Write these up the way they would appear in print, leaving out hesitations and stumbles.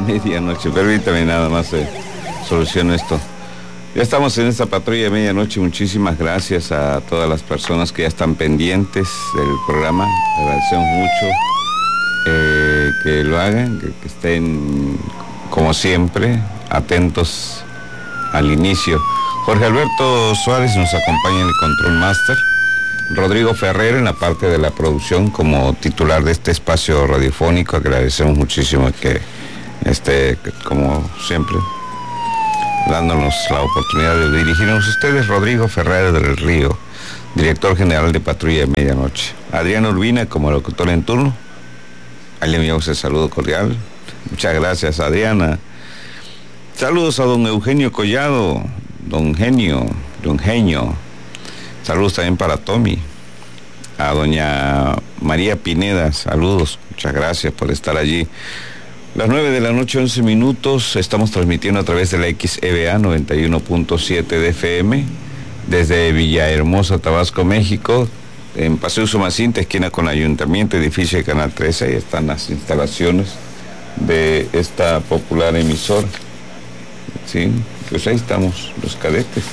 medianoche. Permítame nada más soluciono esto. Ya estamos en esta patrulla de medianoche. Muchísimas gracias a todas las personas que ya están pendientes del programa. Agradecemos mucho que lo hagan, que estén como siempre atentos al inicio. Jorge Alberto Suárez nos acompaña en el Control Master. Rodrigo Ferrer en la parte de la producción como titular de este espacio radiofónico. Agradecemos muchísimo que esté, como siempre, dándonos la oportunidad de dirigirnos a ustedes. Rodrigo Ferrer del Río, director general de Patrulla de Medianoche. Adrián Urbina como locutor en turno. Ahí le enviamos el saludo cordial. Muchas gracias, Adriana. Saludos a don Eugenio Collado, don Genio. Saludos también para Tommy. A doña María Pineda, saludos. Muchas gracias por estar allí. Las 9 de la noche, 11 minutos. Estamos transmitiendo a través de la XEBA 91.7 de FM desde Villahermosa, Tabasco, México. En Paseo Sumacinta, esquina con Ayuntamiento, edificio de Canal 13. Ahí están las instalaciones de esta popular emisora. Sí, pues ahí estamos, los cadetes.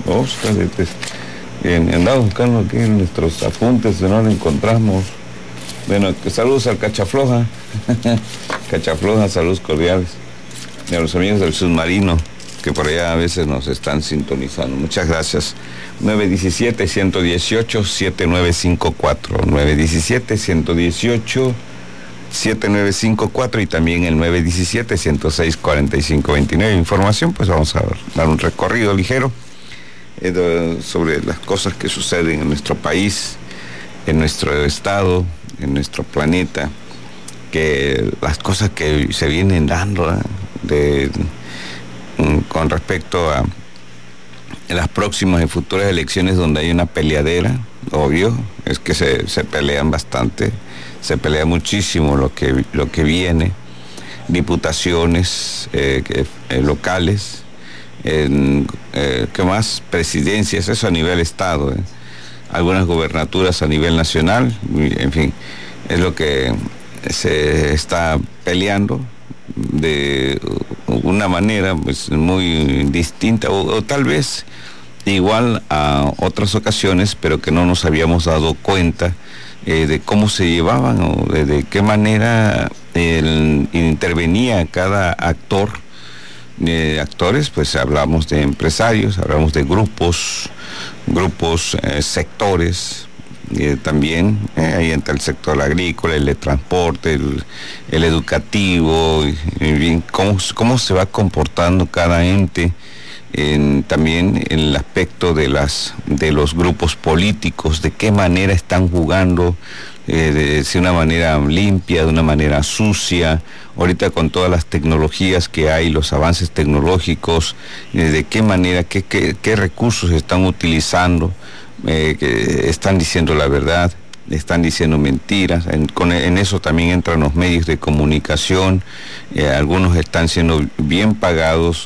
Bien, andamos buscando aquí en nuestros apuntes, no lo encontramos. Bueno, saludos al Cachafloja. Cachafloja, saludos cordiales. Y a los amigos del Submarino, que por allá a veces nos están sintonizando. Muchas gracias. 917-118-7954. 917-118-7954 y también el 917-106-4529. Información, pues vamos a dar un recorrido ligero sobre las cosas que suceden en nuestro país, en nuestro estado, en nuestro planeta, que las cosas que se vienen dando con respecto a las próximas y futuras elecciones, donde hay una peleadera, obvio, es que se pelean bastante, se pelea muchísimo lo que viene, diputaciones locales, ¿qué más? Presidencias, eso a nivel estado, algunas gubernaturas a nivel nacional, en fin, es lo que se está peleando de una manera pues muy distinta o tal vez igual a otras ocasiones, pero que no nos habíamos dado cuenta de cómo se llevaban o de qué manera intervenía cada actores, pues hablamos de empresarios, hablamos de grupos, sectores, también ahí entra el sector agrícola, el de transporte, el educativo, y bien, cómo se va comportando cada ente, también en el aspecto de los grupos políticos, de qué manera están jugando, de una manera limpia, de una manera sucia, ahorita con todas las tecnologías que hay, los avances tecnológicos, de qué manera, qué recursos están utilizando, que están diciendo la verdad, están diciendo mentiras. En eso también entran los medios de comunicación, algunos están siendo bien pagados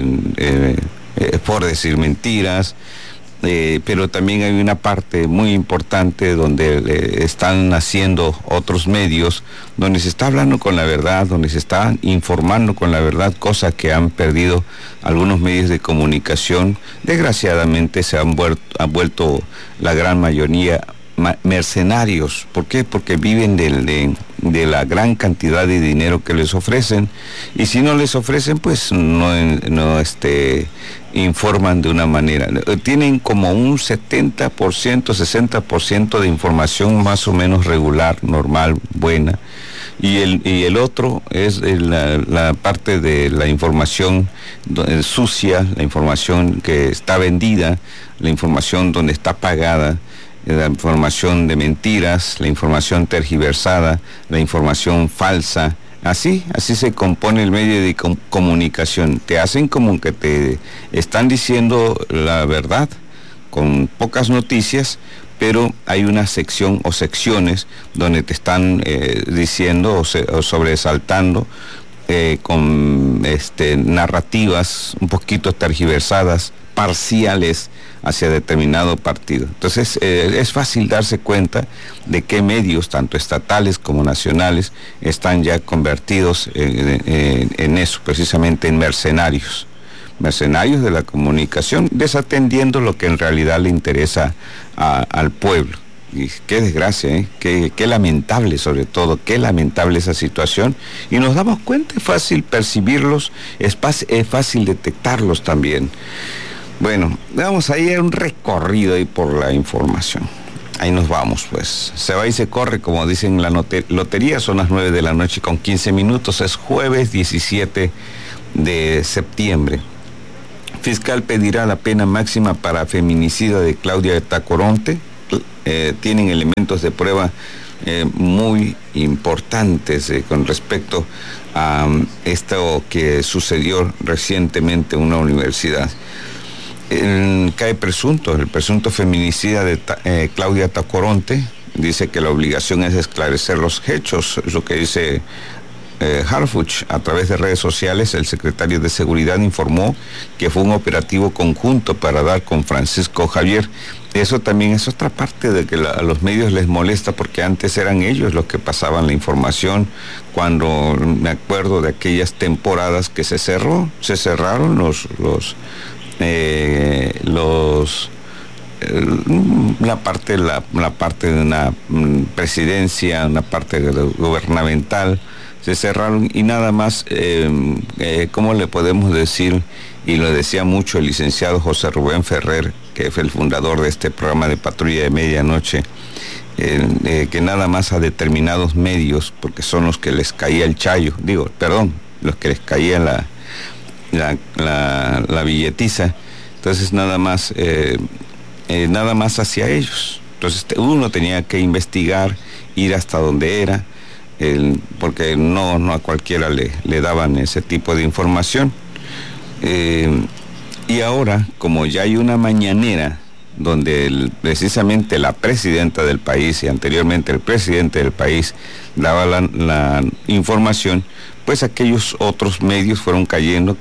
por decir mentiras, pero también hay una parte muy importante donde están haciendo otros medios, donde se está hablando con la verdad, donde se está informando con la verdad, cosa que han perdido algunos medios de comunicación. Desgraciadamente se han vuelto la gran mayoría mercenarios. ¿Por qué? Porque viven de la gran cantidad de dinero que les ofrecen, y si no les ofrecen, pues no informan de una manera. Tienen como un 70%, 60% de información más o menos regular, normal, buena, y el otro es la parte de la información sucia, la información que está vendida, la información donde está pagada, la información de mentiras, la información tergiversada, la información falsa. Así se compone el medio de comunicación. Te hacen como que te están diciendo la verdad, con pocas noticias, pero hay una sección o secciones donde te están diciendo o sobresaltando con narrativas un poquito tergiversadas, parciales, hacia determinado partido. Entonces, es fácil darse cuenta de qué medios, tanto estatales como nacionales, están ya convertidos en eso, precisamente en mercenarios de la comunicación, desatendiendo lo que en realidad le interesa al pueblo. Y qué desgracia, qué lamentable, sobre todo, qué lamentable esa situación. Y nos damos cuenta, es fácil percibirlos, es fácil detectarlos también. Bueno, vamos a ir a un recorrido ahí por la información. Ahí nos vamos, pues. Se va y se corre, como dicen en la lotería. Son las 9 de la noche con 15 minutos. Es jueves 17 de septiembre. Fiscal pedirá la pena máxima para feminicida de Claudia Tacoronte. Tienen elementos de prueba muy importantes con respecto a esto que sucedió recientemente en una universidad. El presunto feminicida de Claudia Tacoronte dice que la obligación es esclarecer los hechos, es lo que dice Harfuch. A través de redes sociales, el secretario de Seguridad informó que fue un operativo conjunto para dar con Francisco Javier. Eso también es otra parte de que a los medios les molesta, porque antes eran ellos los que pasaban la información. Cuando me acuerdo de aquellas temporadas que se cerraron la parte de una presidencia, una parte gubernamental, se cerraron y nada más, ¿cómo le podemos decir? Y lo decía mucho el licenciado José Rubén Ferrer, que fue el fundador de este programa de Patrulla de Medianoche, que nada más a determinados medios, porque son los que les caía el chayo, los que les caía la billetiza, entonces nada más hacia ellos. Entonces uno tenía que investigar, ir hasta donde era, porque no a cualquiera le daban ese tipo de información. Y ahora, como ya hay una mañanera donde precisamente la presidenta del país y anteriormente el presidente del país daba la información, pues aquellos otros medios fueron cayendo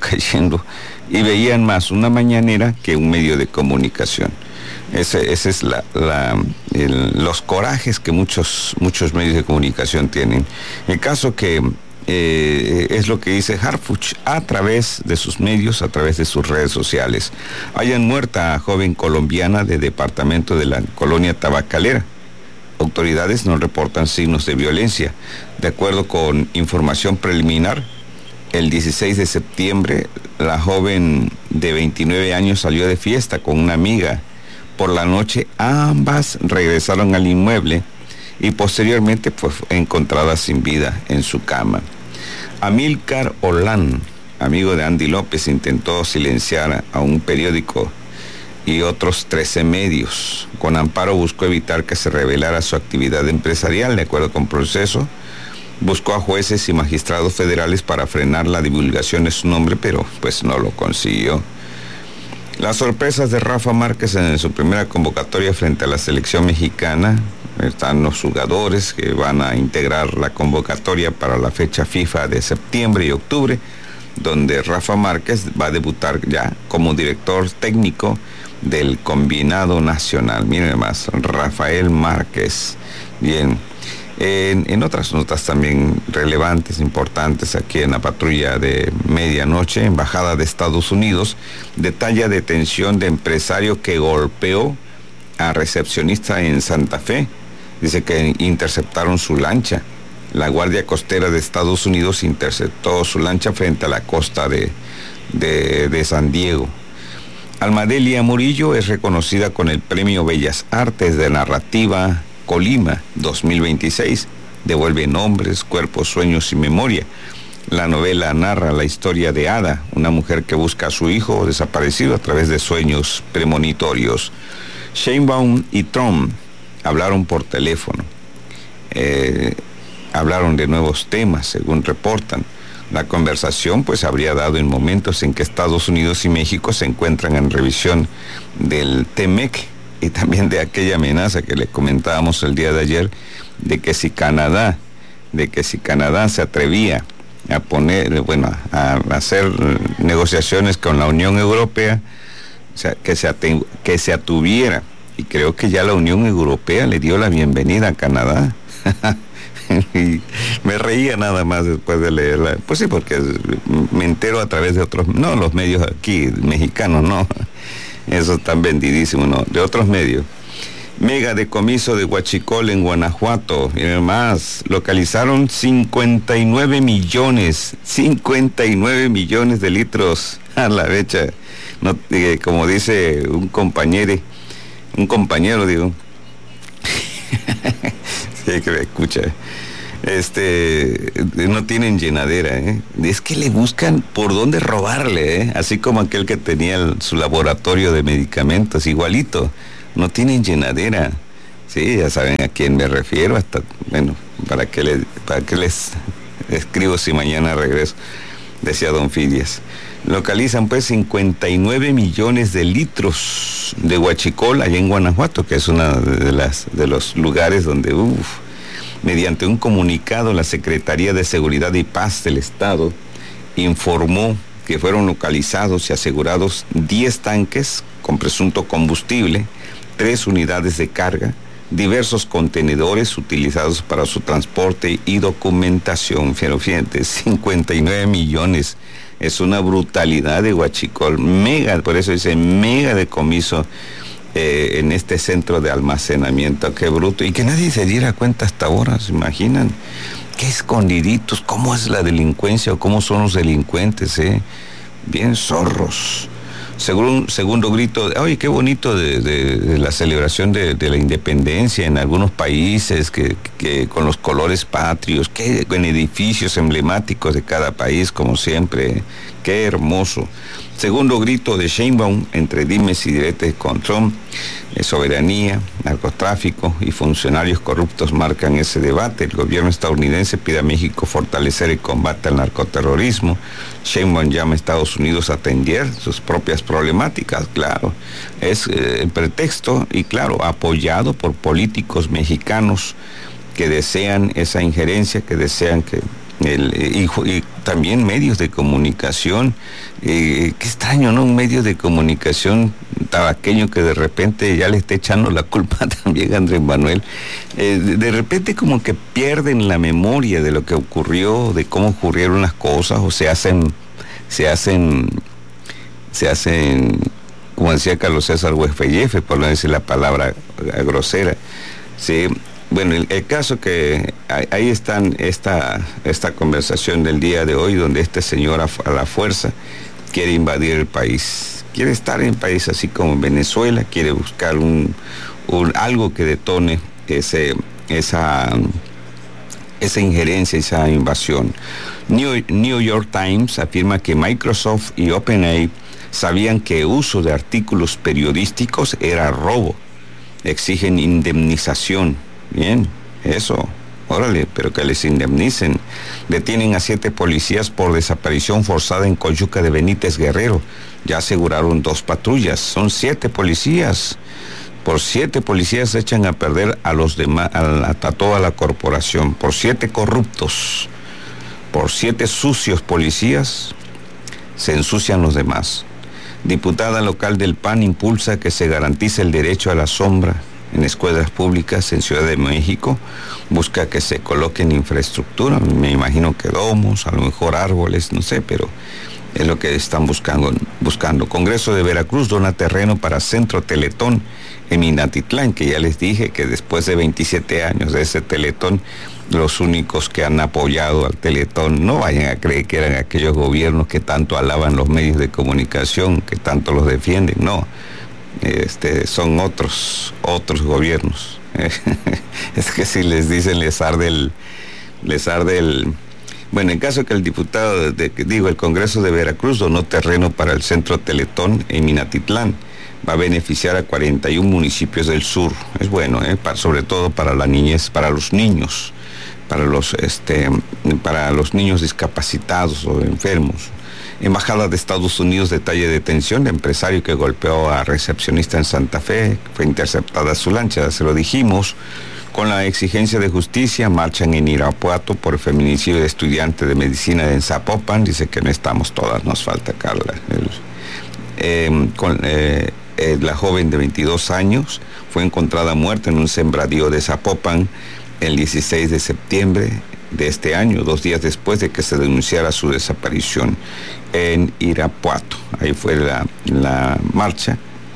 y veían más una mañanera que un medio de comunicación. Ese es los corajes que muchos medios de comunicación tienen. El caso que es lo que dice Harfuch a través de sus medios, a través de sus redes sociales. Hayan muerta a joven colombiana de departamento de la colonia Tabacalera. Autoridades no reportan signos de violencia. De acuerdo con información preliminar, el 16 de septiembre, la joven de 29 años salió de fiesta con una amiga. Por la noche, ambas regresaron al inmueble y posteriormente fue encontrada sin vida en su cama. Amílcar Olán, amigo de Andy López, intentó silenciar a un periódico y otros 13 medios. Con amparo buscó evitar que se revelara su actividad empresarial. De acuerdo con Proceso, buscó a jueces y magistrados federales para frenar la divulgación de su nombre, pero pues no lo consiguió. Las sorpresas de Rafa Márquez en su primera convocatoria frente a la selección mexicana. Están los jugadores que van a integrar la convocatoria para la fecha FIFA de septiembre y octubre, donde Rafa Márquez va a debutar ya como director técnico del combinado nacional. Miren más, Rafael Márquez. Bien. En otras notas también relevantes, importantes, aquí en la patrulla de medianoche, Embajada de Estados Unidos detalla detención de empresario que golpeó a recepcionista en Santa Fe. Dice que interceptaron su lancha. La Guardia Costera de Estados Unidos interceptó su lancha frente a la costa de San Diego. Almadelia Murillo es reconocida con el Premio Bellas Artes de Narrativa Colima 2026, devuelve nombres, cuerpos, sueños y memoria. La novela narra la historia de Ada, una mujer que busca a su hijo desaparecido a través de sueños premonitorios. Sheinbaum y Trump hablaron por teléfono, hablaron de nuevos temas, según reportan. La conversación pues habría dado en momentos en que Estados Unidos y México se encuentran en revisión del TEMEC, y también de aquella amenaza que le comentábamos el día de ayer, de que si Canadá se atrevía a hacer negociaciones con la Unión Europea, o sea, que se atuviera, y creo que ya la Unión Europea le dio la bienvenida a Canadá. Y me reía nada más después de leerla. Pues sí, porque me entero a través de otros, no los medios aquí, mexicanos, no, esos están vendidísimos, no, de otros medios. Mega decomiso de huachicol en Guanajuato, miren más, localizaron 59 millones de litros a la fecha. No, como dice un compañero digo, sí, que me escucha, no tienen llenadera, es que le buscan por dónde robarle, así como aquel que tenía su laboratorio de medicamentos, igualito, no tienen llenadera. Sí, ya saben a quién me refiero, hasta, bueno, para qué les escribo si mañana regreso, decía don Fidias. Localizan pues 59 millones de litros de huachicol allá en Guanajuato, que es una de los lugares donde, mediante un comunicado, la Secretaría de Seguridad y Paz del Estado informó que fueron localizados y asegurados 10 tanques con presunto combustible, 3 unidades de carga, diversos contenedores utilizados para su transporte y documentación. Fíjate, 59 millones. Es una brutalidad de huachicol, mega, por eso dice mega decomiso en este centro de almacenamiento. Qué bruto. Y que nadie se diera cuenta hasta ahora, ¿se imaginan? Qué escondiditos, cómo es la delincuencia o cómo son los delincuentes, bien zorros. Segundo grito, oye, qué bonito de la celebración de la independencia en algunos países, que con los colores patrios, que en edificios emblemáticos de cada país, como siempre, qué hermoso. Segundo grito de Sheinbaum, entre dimes y diretes con Trump, soberanía, narcotráfico y funcionarios corruptos marcan ese debate. El gobierno estadounidense pide a México fortalecer el combate al narcoterrorismo. Sheinbaum llama a Estados Unidos a atender sus propias problemáticas, claro. Es el pretexto y claro, apoyado por políticos mexicanos que desean esa injerencia, que desean que y también medios de comunicación, qué extraño, ¿no? Un medio de comunicación tabaqueño que de repente ya le está echando la culpa también a Andrés Manuel, de repente como que pierden la memoria de lo que ocurrió, de cómo ocurrieron las cosas, o se hacen, como decía Carlos César Huesfellefe, por no decir la palabra grosera, sí. Bueno, el caso que ahí están esta conversación del día de hoy, donde este señor a la fuerza quiere invadir el país, quiere estar en el país así como Venezuela, quiere buscar algo que detone esa injerencia, esa invasión. New York Times afirma que Microsoft y OpenAI sabían que el uso de artículos periodísticos era robo, exigen indemnización. Bien, eso, órale, pero que les indemnicen. Detienen a 7 policías por desaparición forzada en Coyuca de Benítez, Guerrero. Ya aseguraron 2 patrullas, son 7 policías. Por 7 policías echan a perder a los demás, a toda la corporación. Por 7 corruptos, por 7 sucios policías, se ensucian los demás. Diputada local del PAN impulsa que se garantice el derecho a la sombra en escuelas públicas en Ciudad de México, busca que se coloquen infraestructura, me imagino que domos, a lo mejor árboles, no sé, pero es lo que están buscando. Congreso de Veracruz dona terreno para Centro Teletón en Minatitlán, que ya les dije que después de 27 años de ese Teletón, los únicos que han apoyado al Teletón, no vayan a creer que eran aquellos gobiernos que tanto alaban los medios de comunicación, que tanto los defienden, no. Son otros gobiernos. Es que si les dicen les arde el... Bueno, en caso que el diputado, el Congreso de Veracruz donó terreno para el Centro Teletón en Minatitlán, va a beneficiar a 41 municipios del sur. Es bueno, sobre todo para la niñez, para los niños, para los niños discapacitados o enfermos. Embajada de Estados Unidos detalla detención de empresario que golpeó a recepcionista en Santa Fe, fue interceptada su lancha, se lo dijimos. Con la exigencia de justicia, marchan en Irapuato por feminicidio de estudiante de medicina en Zapopan, dice que no estamos todas, nos falta Carla. La joven de 22 años fue encontrada muerta en un sembradío de Zapopan el 16 de septiembre de este año, 2 días después de que se denunciara su desaparición en Irapuato. Ahí fue la marcha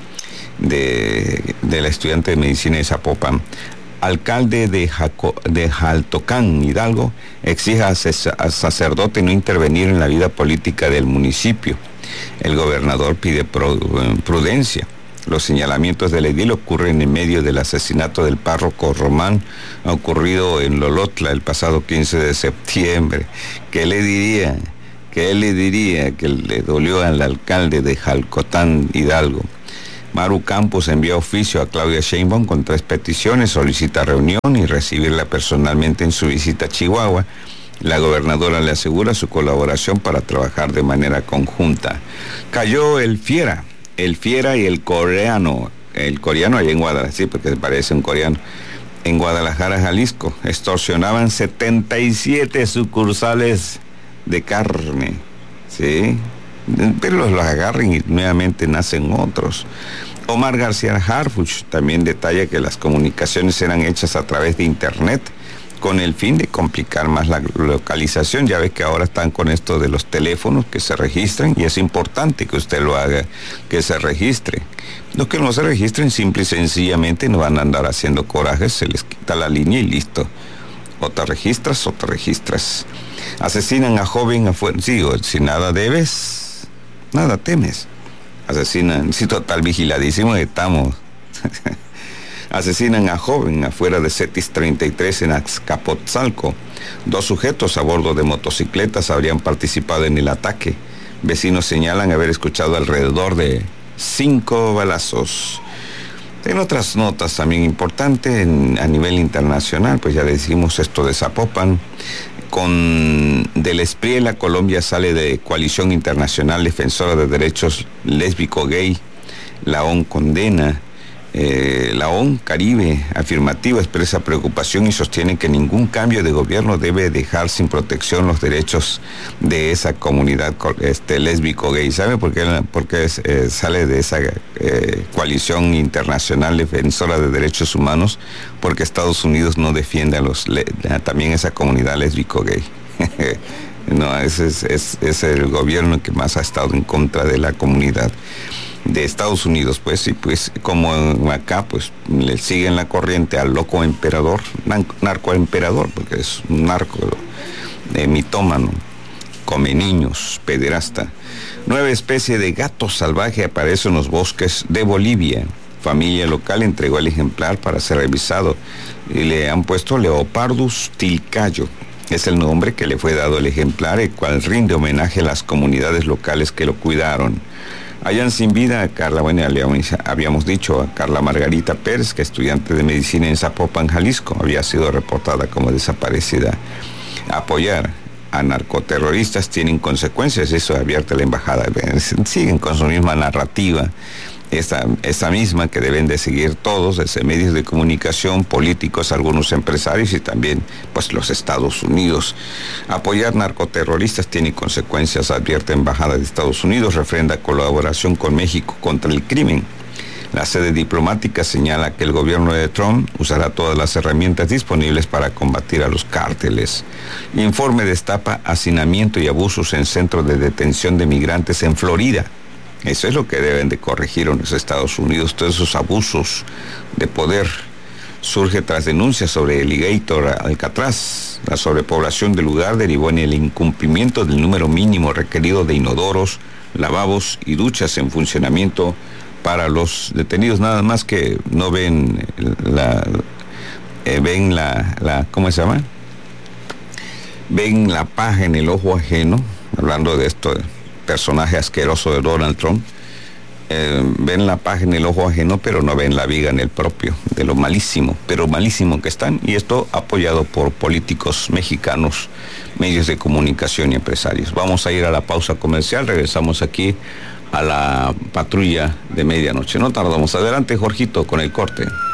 de la estudiante de medicina de Zapopan. Alcalde de Jaltocán, Hidalgo, exige al sacerdote no intervenir en la vida política del municipio. El gobernador pide prudencia. Los señalamientos del edil ocurren en medio del asesinato del párroco Román, ocurrido en Lolotla el pasado 15 de septiembre. ¿Qué le diría que le dolió al alcalde de Jalcotán, Hidalgo? Maru Campos envió oficio a Claudia Sheinbaum con 3 peticiones, solicita reunión y recibirla personalmente en su visita a Chihuahua. La gobernadora le asegura su colaboración para trabajar de manera conjunta. Cayó el Fiera y el coreano allá en Guadalajara, sí, porque parece un coreano, en Guadalajara, Jalisco. Extorsionaban 77 sucursales de carne, ¿sí? Pero los agarren y nuevamente nacen otros. Omar García Harfuch también detalla que las comunicaciones eran hechas a través de internet con el fin de complicar más la localización. Ya ves que ahora están con esto de los teléfonos que se registran y es importante que usted lo haga, que se registre. Los que no se registren simple y sencillamente no van a andar haciendo corajes, se les quita la línea y listo. O te registras o te registras. Asesinan a joven afuera. Sí, si nada debes, nada temes. Asesinan, sí, total, vigiladísimo estamos. Asesinan a joven afuera de Cetis 33 en Azcapotzalco. 2 sujetos a bordo de motocicletas habrían participado en el ataque. Vecinos señalan haber escuchado alrededor de 5 balazos. En otras notas también importantes a nivel internacional, pues ya decimos esto de Zapopan. Del Espriela, Colombia sale de Coalición Internacional Defensora de Derechos Lésbico-Gay. La ONU condena. La ONU Caribe afirmativa expresa preocupación y sostiene que ningún cambio de gobierno debe dejar sin protección los derechos de esa comunidad lésbico-gay. ¿Sabe por qué sale de esa coalición internacional defensora de derechos humanos? Porque Estados Unidos no defiende también esa comunidad lésbico-gay. No, ese es el gobierno que más ha estado en contra de la comunidad de Estados Unidos, pues, y pues como acá, pues, le siguen la corriente al loco emperador, narcoemperador, porque es un narco mitómano, come niños, pederasta. Nueva especie de gato salvaje aparece en los bosques de Bolivia. Familia local entregó el ejemplar para ser revisado y le han puesto Leopardus tilcayo. Es el nombre que le fue dado al ejemplar, el cual rinde homenaje a las comunidades locales que lo cuidaron. Hallan sin vida a Carla, habíamos dicho a Carla Margarita Pérez, que estudiante de medicina en Zapopan, Jalisco, había sido reportada como desaparecida. Apoyar a narcoterroristas tienen consecuencias, eso advierte la embajada. Siguen con su misma narrativa, esa misma que deben de seguir todos, desde medios de comunicación, políticos, algunos empresarios y también pues los Estados Unidos. Apoyar narcoterroristas tiene consecuencias, advierte la embajada de Estados Unidos, refrenda colaboración con México contra el crimen. La sede diplomática señala que el gobierno de Trump usará todas las herramientas disponibles para combatir a los cárteles. Informe destapa hacinamiento y abusos en centros de detención de migrantes en Florida. Eso es lo que deben de corregir en los Estados Unidos, todos esos abusos de poder. Surge tras denuncias sobre el alligator Alcatraz. La sobrepoblación del lugar derivó en el incumplimiento del número mínimo requerido de inodoros, lavabos y duchas en funcionamiento para los detenidos. Nada más que no ven ¿cómo se llama? Ven la paja en el ojo ajeno, hablando de esto, personaje asqueroso de Donald Trump. Ven la paja en el ojo ajeno, pero no ven la viga en el propio, de lo malísimo, pero malísimo que están, y esto apoyado por políticos mexicanos, medios de comunicación y empresarios. Vamos a ir a la pausa comercial, regresamos aquí a la patrulla de medianoche. No tardamos. Adelante, Jorgito, con el corte.